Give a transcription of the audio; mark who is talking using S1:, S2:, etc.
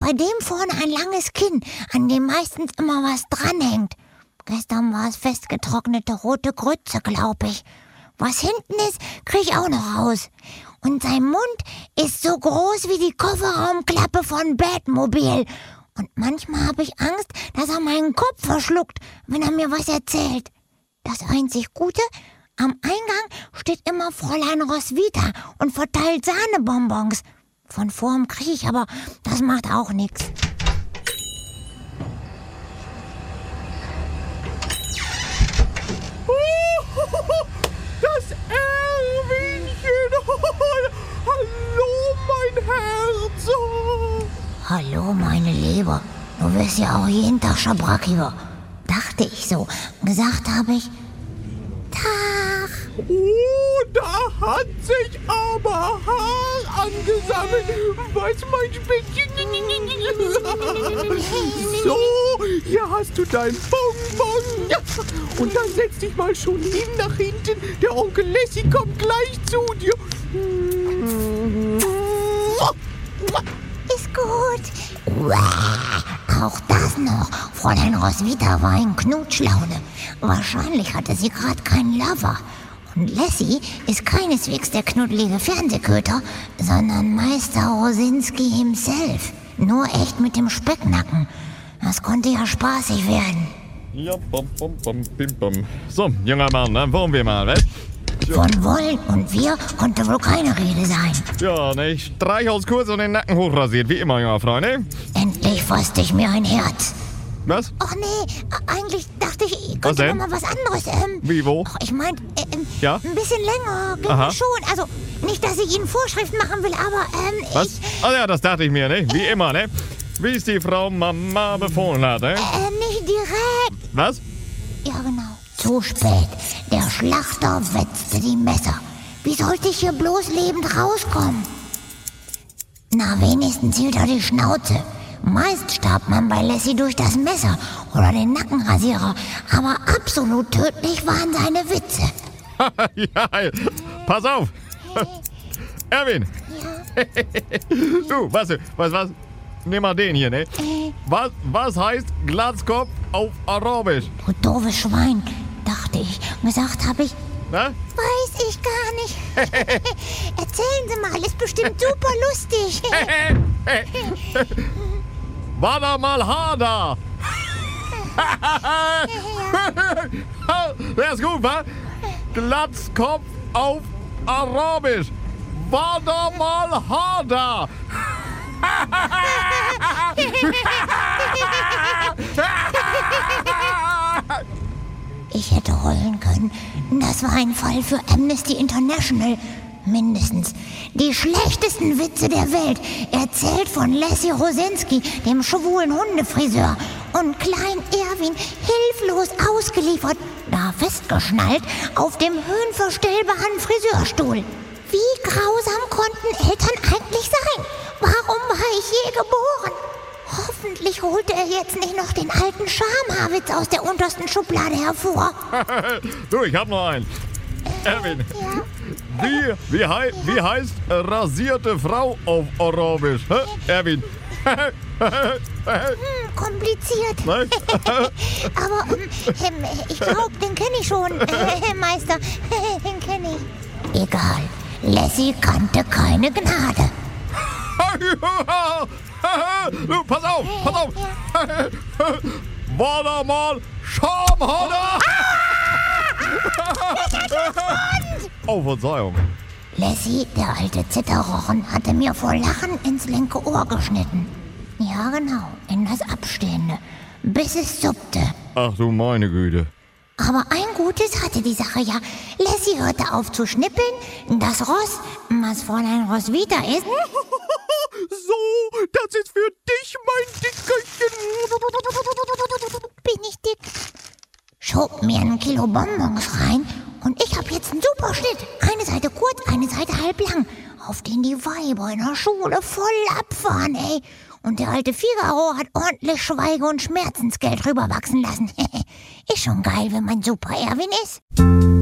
S1: bei dem vorne ein langes Kinn, an dem meistens immer was dranhängt. Gestern war es festgetrocknete rote Grütze, glaube ich. Was hinten ist, krieg ich auch noch raus. Und sein Mund ist so groß wie die Kofferraumklappe von Batmobil. Und manchmal habe ich Angst, dass er meinen Kopf verschluckt, wenn er mir was erzählt. Das einzig Gute, am Eingang steht immer Fräulein Roswitha und verteilt Sahnebonbons. Von vorn kriege ich, aber das macht auch nichts.
S2: Das Erwinchen! Hallo, mein Herz!
S1: Hallo, meine Leber. Du wirst ja auch jeden Tag schabrackiger. Dachte ich so. Gesagt habe ich, Tag.
S2: Oh, da hat sich aber Haar angesammelt. Was, mein Spätzchen? So, hier hast du dein Bonbon. Und dann setz dich mal schon hin nach hinten. Der Onkel Lassie kommt gleich zu dir.
S1: Ist gut. Auch das noch. Fräulein Roswitha war in Knutschlaune. Wahrscheinlich hatte sie gerade keinen Lover. Und Lassie ist keineswegs der knuddelige Fernsehköter, sondern Meister Rosinski himself. Nur echt mit dem Specknacken. Das konnte ja spaßig werden.
S3: Ja, bom, bom, bom, bim, bom. So, junger Mann, dann wollen wir mal, was?
S1: Von wollen und wir konnte wohl keine Rede sein.
S3: Ja, ne, Streichholz kurz und den Nacken hochrasiert, wie immer, junger Freunde.
S1: Endlich fasste ich mir ein Herz.
S3: Was?
S1: Ach nee, eigentlich dachte ich
S3: Was
S1: könnte
S3: denn?
S1: noch mal was anderes.
S3: Wie, wo?
S1: Ach, ich meinte,
S3: Ja?
S1: ein bisschen länger ging
S3: Aha.
S1: schon. Also, nicht, dass ich Ihnen Vorschriften machen will, aber
S3: Was? Ah ja, das dachte ich mir, ne? Wie immer, ne? Wie es die Frau Mama befohlen hat, ne?
S1: nicht direkt.
S3: Was?
S1: Ja, genau. Zu spät. Der Schlachter wetzte die Messer. Wie sollte ich hier bloß lebend rauskommen? Na, wenigstens hielt er die Schnauze. Meist starb man bei Lassie durch das Messer oder den Nackenrasierer, aber absolut tödlich waren seine Witze.
S3: Ja, pass auf. Erwin. Du, was? Nimm mal den hier, ne? Was heißt Glatzkopf auf Arabisch?
S1: Du doofes Schwein, dachte ich. Gesagt habe ich,
S3: Ne?
S1: weiß ich gar nicht. Erzählen Sie mal, ist bestimmt super lustig.
S3: War da mal Haar da? Der ist gut, wa? Glatzkopf auf Arabisch. War da mal Haar da?
S1: Ich hätte heulen können. Das war ein Fall für Amnesty International. Mindestens. Die schlechtesten Witze der Welt. Erzählt von Lassie Rosinski, dem schwulen Hundefriseur. Und Klein Erwin hilflos ausgeliefert, da festgeschnallt, auf dem höhenverstellbaren Friseurstuhl. Wie grausam konnten Eltern eigentlich sein? Warum war ich je geboren? Hoffentlich holte er jetzt nicht noch den alten Schamhaarwitz aus der untersten Schublade hervor.
S3: Du, ich hab noch einen. Erwin, wie heißt rasierte Frau auf Arabisch? Hä? Erwin.
S1: Kompliziert.
S3: Ne?
S1: Aber ich glaube, den kenne ich schon, Meister. Den kenne ich. Egal. Lassie kannte keine Gnade.
S3: Du, pass auf! War da mal Schamhaar? Oh, Verzeihung.
S1: Lassie, der alte Zitterrochen, hatte mir vor Lachen ins linke Ohr geschnitten. Ja, genau, in das Abstehende, bis es suppte.
S3: Ach du meine Güte.
S1: Aber ein Gutes hatte die Sache ja. Lassie hörte auf zu schnippeln. Das Ross, was Fräulein Roswitha ist,
S2: So, das ist für dich, mein Dickerchen.
S1: bin ich dick, schob mir ein Kilo Bonbons rein und ich hab jetzt einen super Schnitt. Eine Seite kurz, eine Seite halb lang, auf den die Weiber in der Schule voll abfahren, ey. Und der alte Figaro hat ordentlich Schweige- und Schmerzensgeld rüberwachsen lassen. Ist schon geil, wenn man Super Erwin ist.